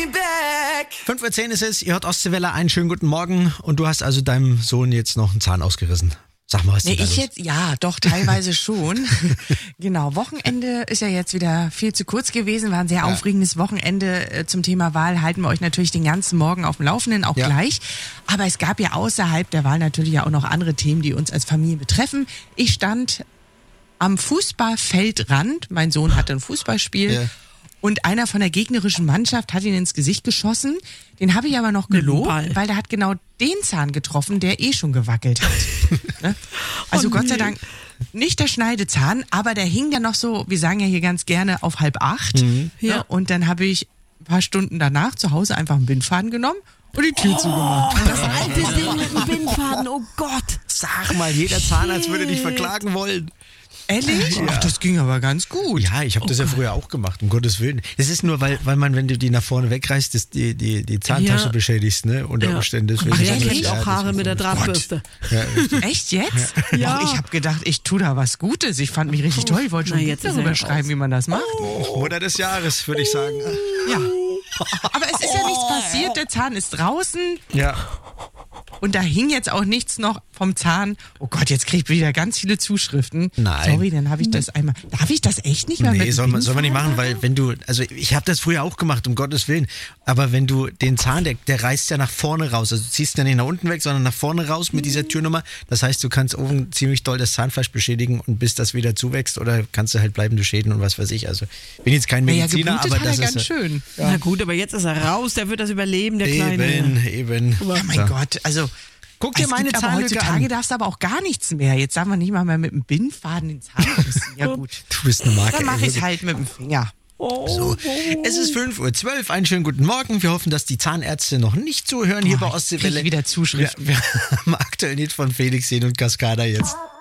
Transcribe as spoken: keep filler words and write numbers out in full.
fünf Uhr zehn ist es, ihr hört Ostseewelle, einen schönen guten Morgen und du hast also deinem Sohn jetzt noch einen Zahn ausgerissen. Sag mal, was Nee, ist denn da ich los? jetzt, ja, doch, teilweise schon. Genau, Wochenende ist ja jetzt wieder viel zu kurz gewesen, war ein sehr Ja. aufregendes Wochenende äh, zum Thema Wahl, halten wir euch natürlich den ganzen Morgen auf dem Laufenden, auch Ja. gleich. Aber es gab ja außerhalb der Wahl natürlich ja auch noch andere Themen, die uns als Familie betreffen. Ich stand am Fußballfeldrand, mein Sohn hatte ein Fußballspiel. Ja. Und einer von der gegnerischen Mannschaft hat ihn ins Gesicht geschossen. Den habe ich aber noch Mit dem gelobt, Ball. weil der hat genau den Zahn getroffen, der eh schon gewackelt hat. Ne? Also Oh Gott sei nee. Dank nicht der Schneidezahn, aber der hing ja noch so, wir sagen ja hier ganz gerne, auf halb acht. Ne? Ja. Und dann habe ich ein paar Stunden danach zu Hause einfach einen Bindfaden genommen und die Tür zugemacht. Das alte Ding mit dem Bindfaden, oh Gott. Sag mal, jeder Zahnarzt würde dich verklagen wollen. Ehrlich? Ach, das ging aber ganz gut. Ja, ich habe das ja früher auch gemacht, um Gottes Willen. Es ist nur, weil, weil man, wenn du die nach vorne wegreißt, das, die, die, die Zahntasche Ja. beschädigst, ne? Unter Ja. Umständen. Deswegen Ach, ist er das- kriegt ja, auch Haare das- mit der Drahtbürste. Ja, richtig. Echt jetzt? Ja. Oh, ich habe gedacht, ich tue da was Gutes. Ich fand mich richtig toll. Ich wollte schon Na, jetzt jetzt ist darüber er schreiben, raus. wie man das macht. Mutter des Jahres, würde ich sagen. Ja. Aber es ist ja nichts passiert. Der Zahn ist draußen Ja. und da hing jetzt auch nichts noch vom Zahn. Oh Gott, jetzt kriege ich wieder ganz viele Zuschriften. Nein. Sorry, dann habe ich das einmal. Darf ich das echt nicht mehr mit Nee, dem soll man, soll man nicht Bindfaden? machen, weil wenn du, also ich habe das früher auch gemacht, um Gottes Willen, aber wenn du den Zahn, der, der reißt ja nach vorne raus, also du ziehst ja nicht nach unten weg, sondern nach vorne raus mit dieser Türnummer, das heißt, du kannst oben ziemlich doll das Zahnfleisch beschädigen und bis das wieder zuwächst oder kannst du halt bleibende Schäden und was weiß ich, also bin jetzt kein Ja, ja, Mediziner, geblutet aber hat das er ist ganz schön. Na gut, aber jetzt ist er raus, der wird das überleben, der Kleine. eben, eben. Oh mein So. Gott, also. Guck dir es meine gibt aber Zahnlücke heutzutage an. darfst du aber auch gar nichts mehr. Jetzt darf man nicht mal mehr mit dem Bindfaden den Zahn putzen. Ja gut. Du bist eine Marke. Dann mache ey, ich es halt mit dem Finger. Oh, So, es ist fünf Uhr zwölf, einen schönen guten Morgen. Wir hoffen, dass die Zahnärzte noch nicht zuhören hier Oh, bei ich Ostseewelle. krieg wieder Zuschriften. Wir, wir haben aktuell nicht von Felix sehen und Cascada jetzt.